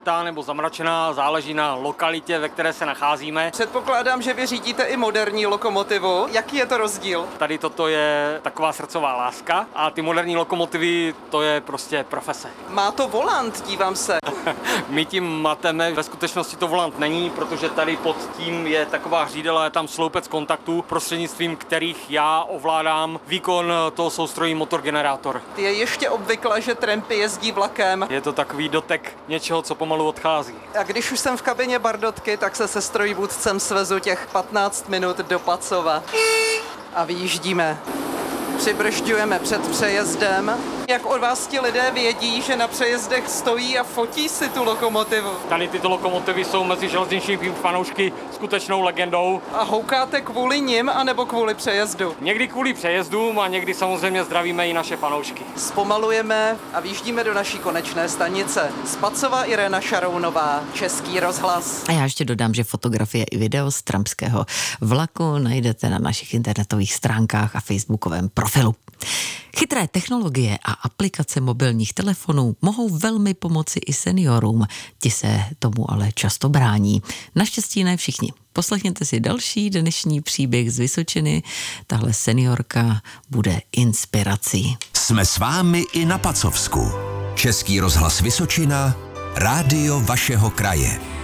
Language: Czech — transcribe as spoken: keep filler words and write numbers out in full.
Ta nebo zamračená, záleží na lokalitě, ve které se nacházíme. Předpokládám, že vy řídíte i moderní lokomotivu. Jaký je to rozdíl? Tady toto je taková srdcová láska a ty moderní lokomotivy, to je prostě profese. Má to volant, dívám se. My tím mateme, ve skutečnosti to volant není, protože tady pod tím je taková hřídela, je tam sloupec kontaktů, prostřednictvím kterých já ovládám výkon toho soustrojí motor-generátor. Je ještě obvyklé, že trampy jezdí vlakem. Je to takový dotek něčeho, co pomalu odchází. A když už jsem v kabině Bardotky, tak se se strojvůdcem svezu těch patnáct minut do Pacova. A vyjíždíme. Přibržďujeme před přejezdem. Jak od vás ti lidé vědí, že na přejezdech stojí a fotí si tu lokomotivu? Tady tyto lokomotivy jsou mezi železničními fanoušky skutečnou legendou. A houkáte kvůli nim, anebo kvůli přejezdu? Někdy kvůli přejezdům a někdy samozřejmě zdravíme i naše fanoušky. Zpomalujeme a výjíždíme do naší konečné stanice. Z Pacova Irena Šarounová, Český rozhlas. A já ještě dodám, že fotografie i video z trampského vlaku najdete na našich internetových stránkách a facebookovém profilu. Chytré technologie a aplikace mobilních telefonů mohou velmi pomoci i seniorům. Ti se tomu ale často brání. Naštěstí ne všichni. Poslechněte si další dnešní příběh z Vysočiny. Tahle seniorka bude inspirací. Jsme s vámi i na Pacovsku. Český rozhlas Vysočina, rádio vašeho kraje.